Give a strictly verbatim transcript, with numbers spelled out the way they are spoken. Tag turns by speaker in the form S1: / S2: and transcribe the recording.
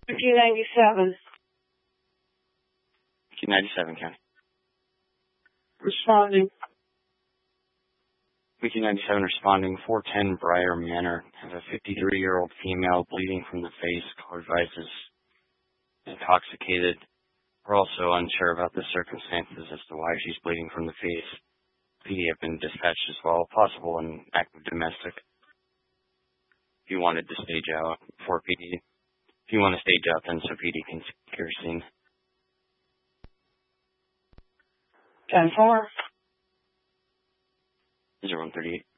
S1: fifty ninety-seven.
S2: fifty ninety-seven, County.
S1: Responding.
S2: fifty ninety-seven responding. four ten Briar Manor. Has a fifty-three-year-old female bleeding from the face. Caller advises intoxicated. We're also unsure about the circumstances as to why she's bleeding from the face. P D have been dispatched as well. Possible and active domestic. If you wanted to stage out for P D. If you want to stage out, then so P D can secure scene.
S1: ten four.
S2: zero one thirty-eight.